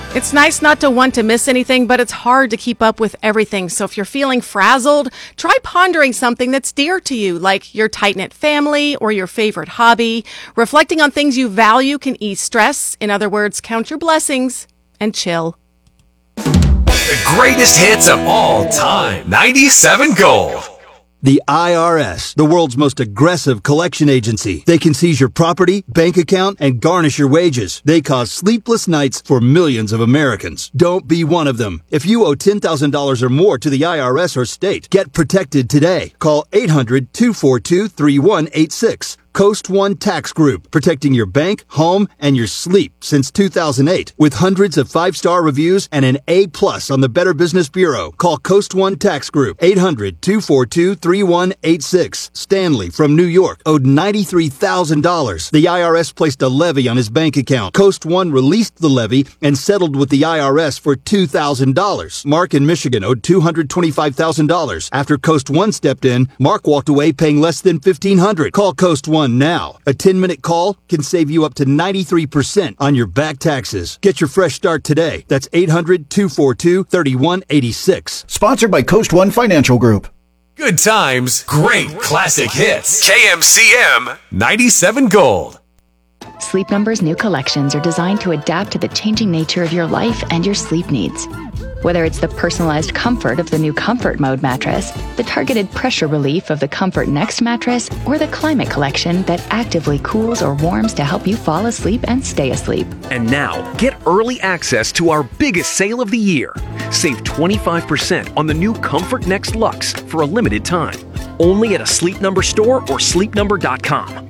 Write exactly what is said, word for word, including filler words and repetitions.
It's nice not to want to miss anything, but it's hard to keep up with everything. So if you're feeling frazzled, try pondering something that's dear to you, like your tight-knit family or your favorite hobby. Reflecting on things you value can ease stress. In other words, count your blessings and chill. The greatest hits of all time. ninety-seven Gold. The I R S, the world's most aggressive collection agency. They can seize your property, bank account, and garnish your wages. They cause sleepless nights for millions of Americans. Don't be one of them. If you owe ten thousand dollars or more to the I R S or state, get protected today. Call eight hundred, two four two, three one eight six. Coast One Tax Group, protecting your bank, home, and your sleep since two thousand eight. With hundreds of five-star reviews and an A plus on the Better Business Bureau. Call Coast One Tax Group, eight hundred, two four two, three one eight six. Stanley from New York owed ninety-three thousand dollars. The I R S placed a levy on his bank account. Coast One released the levy and settled with the I R S for two thousand dollars. Mark in Michigan owed two hundred twenty-five thousand dollars. After Coast One stepped in, Mark walked away paying less than fifteen hundred dollars. Call Coast One now. A ten-minute call can save you up to ninety-three percent on your back taxes. Get your fresh start today. That's eight hundred, two four two, three one eight six. Sponsored by Coast One Financial Group. Good times, great classic hits. K M C M ninety-seven Gold. Sleep Number's new collections are designed to adapt to the changing nature of your life and your sleep needs. Whether it's the personalized comfort of the new Comfort Mode mattress, the targeted pressure relief of the Comfort Next mattress, or the Climate Collection that actively cools or warms to help you fall asleep and stay asleep. And now, get early access to our biggest sale of the year. Save twenty-five percent on the new Comfort Next Luxe for a limited time. Only at a Sleep Number store or sleep number dot com.